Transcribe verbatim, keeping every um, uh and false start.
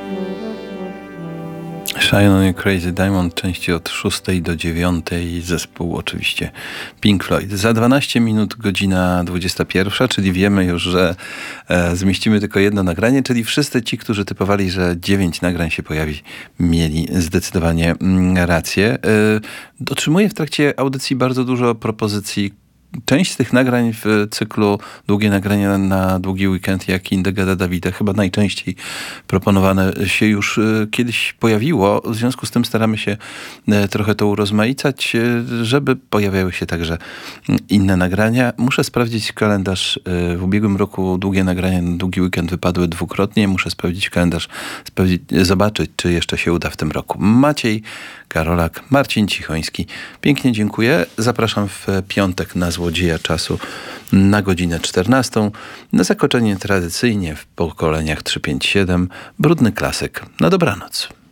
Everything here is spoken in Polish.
Shine on You Crazy Diamond, części od szóstej do dziewiątej, zespół oczywiście Pink Floyd. Za dwanaście minut godzina dwudziesta pierwsza, czyli wiemy już, że e, zmieścimy tylko jedno nagranie, czyli wszyscy ci, którzy typowali, że dziewięć nagrań się pojawi, mieli zdecydowanie mm, rację. E, dotrzymuję w trakcie audycji bardzo dużo propozycji. Część z tych nagrań w cyklu Długie nagrania na długi weekend, jak Indegada Davida, chyba najczęściej proponowane się już kiedyś pojawiło. W związku z tym staramy się trochę to urozmaicać, żeby pojawiały się także inne nagrania. Muszę sprawdzić kalendarz. W ubiegłym roku długie nagrania na długi weekend wypadły dwukrotnie. Muszę sprawdzić kalendarz, sprawdzić, zobaczyć, czy jeszcze się uda w tym roku. Maciej Karolak, Marcin Cichoński. Pięknie dziękuję. Zapraszam w piątek na Złodzieja Czasu na godzinę czternastą. Na zakończenie tradycyjnie w pokoleniach trzy pięć siedem Brudny klasyk. Na dobranoc.